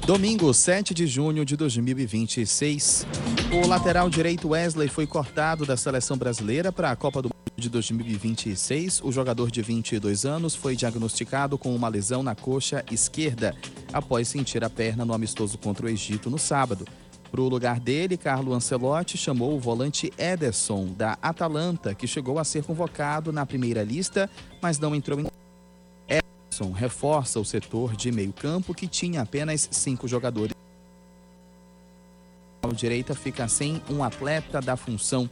Domingo, 7 de junho de 2026. O lateral direito Wesley foi cortado da seleção brasileira para a Copa do Mundo de 2026. O jogador de 22 anos foi diagnosticado com uma lesão na coxa esquerda após sentir a perna no amistoso contra o Egito no sábado. Para o lugar dele, Carlo Ancelotti chamou o volante Ederson, da Atalanta, que chegou a ser convocado na primeira lista, mas não entrou em... Ederson reforça o setor de meio-campo, que tinha apenas 5 jogadores. A direita fica sem um atleta da função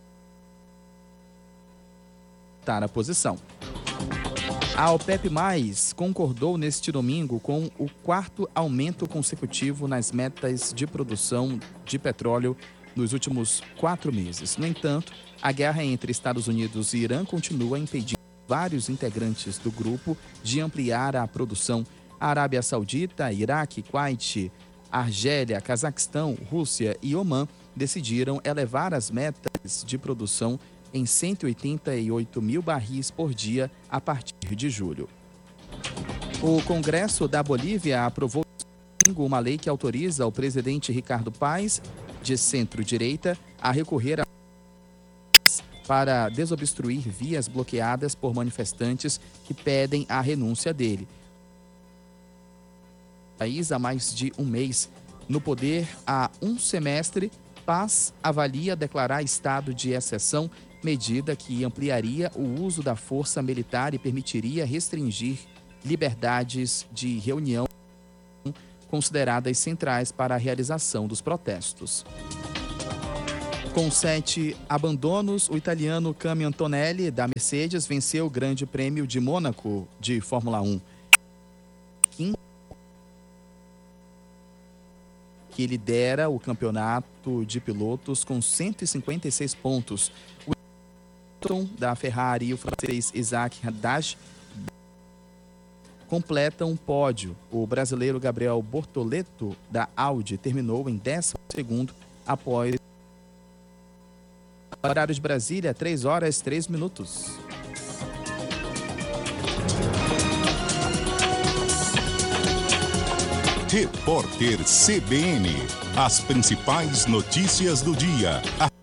a posição. A OPEP+, concordou neste domingo com o 4º aumento consecutivo nas metas de produção de petróleo nos últimos 4 meses. No entanto, a guerra entre Estados Unidos e Irã continua impedindo vários integrantes do grupo de ampliar a produção. A Arábia Saudita, Iraque, Kuwait, Argélia, Cazaquistão, Rússia e Omã decidiram elevar as metas de produção em 188 mil barris por dia a partir de julho. O Congresso da Bolívia aprovou domingo uma lei que autoriza o presidente Ricardo Paes, de centro-direita, a recorrer a para desobstruir vias bloqueadas por manifestantes que pedem a renúncia dele. O país há mais de um mês no poder há um semestre, Paes avalia declarar estado de exceção, medida que ampliaria o uso da força militar e permitiria restringir liberdades de reunião consideradas centrais para a realização dos protestos. Com 7 abandonos, o italiano Cami Antonelli, da Mercedes, venceu o Grande Prêmio de Mônaco de Fórmula 1. Que lidera o campeonato de pilotos com 156 pontos. O da Ferrari e o francês Isaac Haddad completam um pódio. O brasileiro Gabriel Bortoleto, da Audi, terminou em 12º após o horário de Brasília, 3h03. Repórter CBN. As principais notícias do dia.